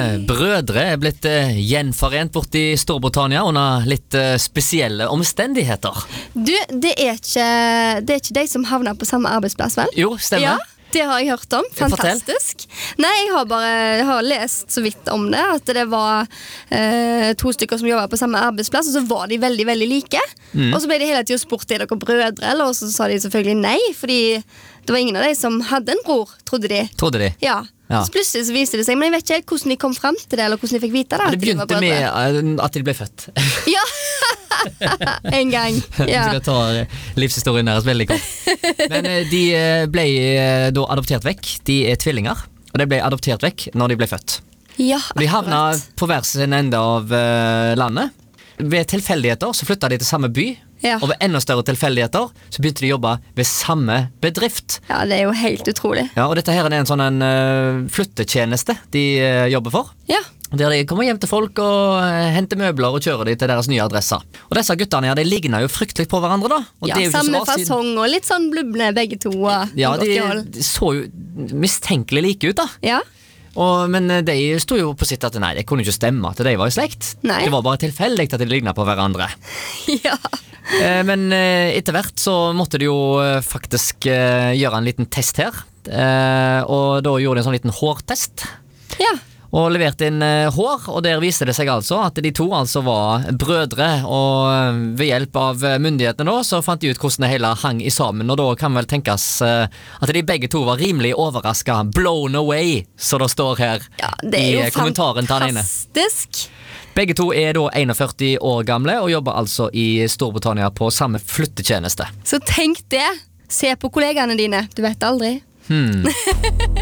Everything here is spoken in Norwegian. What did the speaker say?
brødre er blitt gjenforent bort i Storbritannia under litt spesielle omstendigheter. Du, det er ikke de som havner på samme arbeidsplass, vel? Jo, stemmer. Ja, det har jeg hørt om. Fantastisk. Nei, jeg har lest så vidt om det, at det var 2 stykker som jobbet på samme arbeidsplass, og så var de veldig, veldig like. Og så ble de hele tiden spurt, er dere brødre, eller? Og så sa de selvfølgelig nei, fordi det var ingen av de som hadde en bror, trodde de. Ja. Så plutselig så viste det seg, men jeg vet ikke helt hvordan de kom frem til det, eller hvordan de fikk vite det. Det begynte med at de ble født. Ja, en gang. Ja. Jeg skal ta livshistorien deres veldig kort. Men de ble da adoptert vekk. De er tvillinger, og de ble adoptert vekk når de ble født. Ja, de havna på hver sin ende av landet. Ved tilfeldigheter så flyttet de til samme by. Ja. Og ved enda større tilfeldigheter så begynte de å jobbe ved samme bedrift. Ja, det er jo helt utrolig. Ja, og dette her er en sånn flyttetjeneste de jobber for. Ja. Der de kommer hjem til folk og henter møbler og kjører de til deres nye adresser. Og disse guttene her, de ligner jo fryktelig på hverandre da. Og ja, det er jo samme fasong og litt sånn blubne begge to. Ja, de så jo mistenkelig like ut da. Ja. Men de stod jo på sitt at nei, det kunne ikke stemme at de var i slekt. Nei. Det var bare tilfeldig at de lignet på hverandre. Ja. Men etter hvert så måtte de jo faktisk gjøre en liten test her. Og da gjorde de en sånn liten hårtest. Ja. Og leverte inn hår, og der viste det seg altså at de to altså var brødre, og ved hjelp av myndighetene da, så fant de ut hvordan det hele hang i sammen, og da kan vel tenkes at de begge to var rimelig overrasket, blown away, så det står her i kommentaren til den ene. Fantastisk. Begge to er da 41 år gamle, og jobber altså i Storbritannia på samme flyttetjeneste. Så tenk det, se på kollegene dine, du vet aldri.